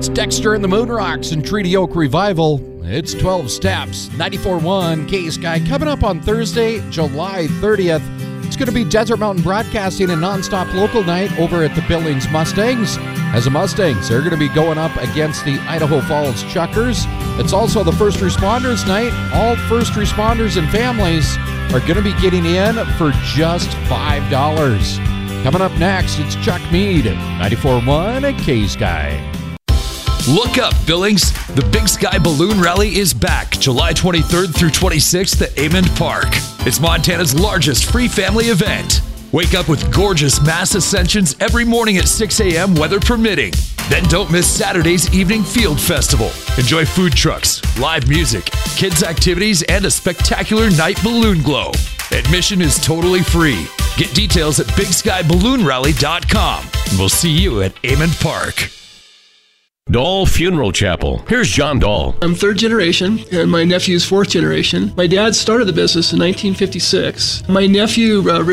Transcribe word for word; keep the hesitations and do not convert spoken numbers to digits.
It's Dexter and the Moon Rocks and Treaty Oak Revival. It's twelve Steps, ninety-four point one K-Sky. Coming up on Thursday, July thirtieth, it's going to be Desert Mountain Broadcasting and nonstop local night over at the Billings Mustangs. As the Mustangs, they're going to be going up against the Idaho Falls Chuckers. It's also the First Responders Night. All first responders and families are going to be getting in for just five dollars. Coming up next, it's Chuck Mead, ninety-four point one K-Sky. Look up, Billings. The Big Sky Balloon Rally is back July twenty-third through twenty-sixth at Amond Park. It's Montana's largest free family event. Wake up with gorgeous mass ascensions every morning at six a.m., weather permitting. Then don't miss Saturday's evening field festival. Enjoy food trucks, live music, kids' activities, and a spectacular night balloon glow. Admission is totally free. Get details at big sky balloon rally dot com. And we'll see you at Amond Park. Dahl Funeral Chapel. Here's John Dahl. I'm third generation, and my nephew's fourth generation. My dad started the business in nineteen fifty-six. My nephew uh,